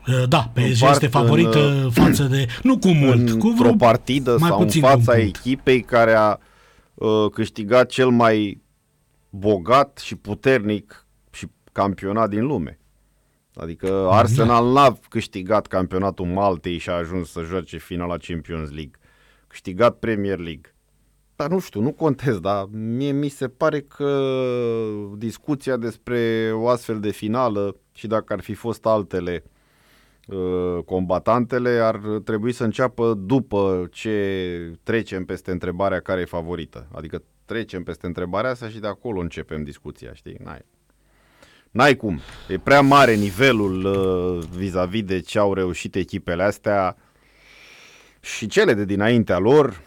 Da, PSG este favorită față de... Nu cu mult, cu vreo... o partidă sau în fața echipei care a câștigat cel mai bogat și puternic și campionat din lume. Adică Arsenal n-a câștigat campionatul Maltei și a ajuns să joace finala Champions League. Câștigat Premier League. Dar nu știu, nu contez, dar mie mi se pare că discuția despre o astfel de finală și dacă ar fi fost altele combatantele, ar trebui să înceapă după ce trecem peste întrebarea care e favorită. Adică trecem peste întrebarea asta și de acolo începem discuția, știi? N-ai cum. E prea mare nivelul vis-a-vis de ce au reușit echipele astea și cele de dinaintea lor.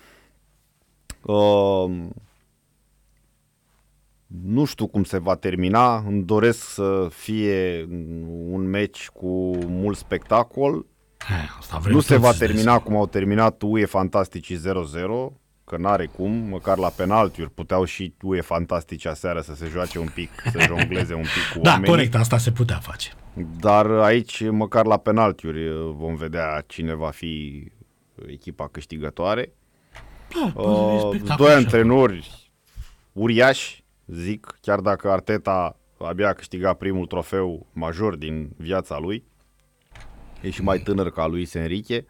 Nu știu cum se va termina. Îmi doresc să fie un meci cu mult spectacol. Nu se va termina cum au terminat UE Fantasticii 0-0, că n-are cum, măcar la penaltiuri puteau și UE Fantastici aseară să se joace un pic, să jongleze un pic cu oamenii. Da, corect, asta se putea face. Dar aici, măcar la penaltiuri, vom vedea cine va fi echipa câștigătoare. Doi antrenori uriași, zic, chiar dacă Arteta abia a câștigat primul trofeu major din viața lui. E și mai tânăr ca Luis Enrique.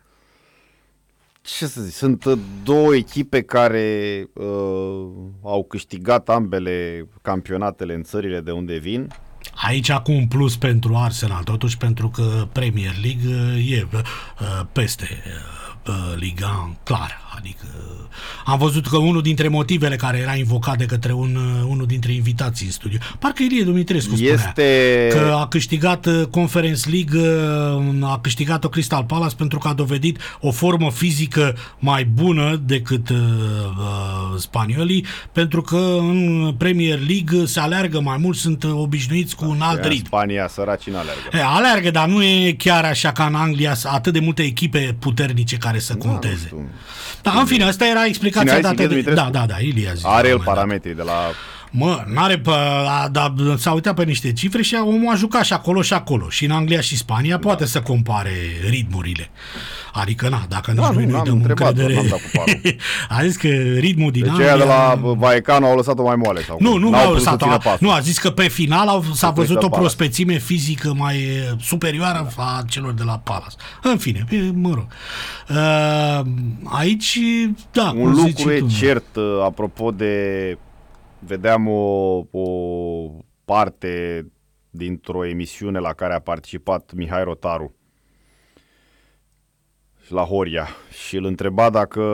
Ce să zic, sunt două echipe care au câștigat ambele campionatele în țările de unde vin. Aici acum un plus pentru Arsenal, totuși, pentru că Premier League e peste Liga, clar. Adică am văzut că unul dintre motivele care era invocat de către unul dintre invitații în studiu, parcă Ilie Dumitrescu spunea că a câștigat Conference League, a câștigat-o Crystal Palace pentru că a dovedit o formă fizică mai bună decât spaniolii, pentru că în Premier League se aleargă mai mult, sunt obișnuiți cu un alt ritm. Spania săracii n-aleargă. Aleargă, dar nu e chiar așa ca în Anglia, atât de multe echipe puternice care să conteze. Da, în fine, asta era explicația dată de... Da, Ilie zis. Are el parametrii de la... N-are, dar s-a uitat pe niște cifre și omul a jucat și acolo și acolo. Și în Anglia și Spania poate să compare ritmurile. Adică, dacă noi nu-i dăm încredere... A zis că ritmul din Anglia... Deci de la Vallecano au lăsat-o mai moale? Sau nu au lăsat-o. Nu, a zis că pe final s-a văzut o prospețime fizică mai superioară a celor de la Palace. În fine, mă rog. Aici, da, un lucru e cert, apropo de... Vedeam o parte dintr-o emisiune la care a participat Mihai Rotaru la Horia și îl întreba dacă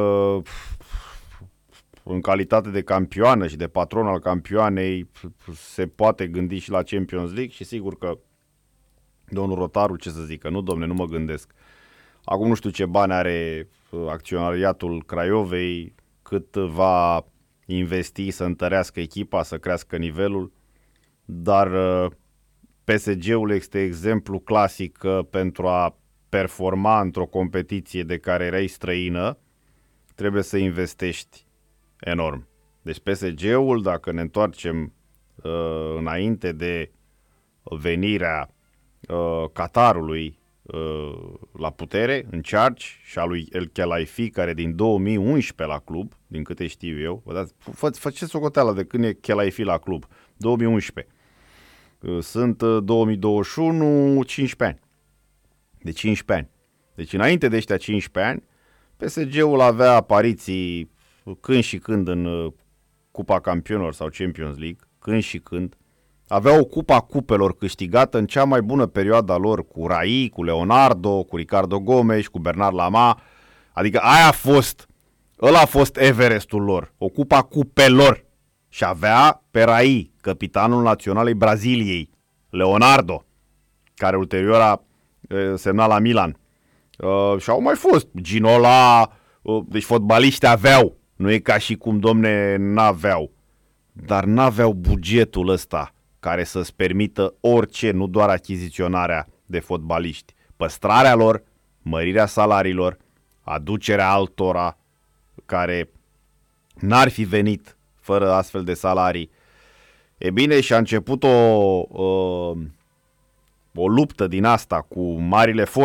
în calitate de campioană și de patron al campioanei se poate gândi și la Champions League și sigur că domnul Rotaru, ce să zică, nu domne, nu mă gândesc. Acum nu știu ce bani are acționariatul Craiovei, cât va investi să întărească echipa, să crească nivelul, dar PSG-ul este exemplu clasic pentru a performa într-o competiție de care erai străină, trebuie să investești enorm. Deci PSG-ul, dacă ne întoarcem înainte de venirea Qatarului la putere, în charge, și a lui El Khelaifi, care din 2011 la club, din câte știu eu, faceți socoteala de când e Khelaifi la club, 2011. Sunt 2021, 15 ani. De 15 ani. Deci înainte de ăștia 15 ani, PSG-ul avea apariții când și când în Cupa Campionilor sau Champions League, când și când. Avea o cupa cupelor câștigată în cea mai bună perioadă a lor, cu Rai, cu Leonardo, cu Ricardo Gomes, cu Bernard Lama. Adică ăla a fost Everestul lor, o cupa cupelor. Și avea pe Rai, capitanul naționalei Braziliei, Leonardo, care ulterior a semnat la Milan. Și au mai fost Ginola, deci fotbaliști aveau, nu e ca și cum, domne, n-aveau. Dar n-aveau bugetul ăsta care să-ți permită orice, nu doar achiziționarea de fotbaliști, păstrarea lor, mărirea salariilor, aducerea altora care n-ar fi venit fără astfel de salarii. E bine, și a început o luptă din asta cu marile forțe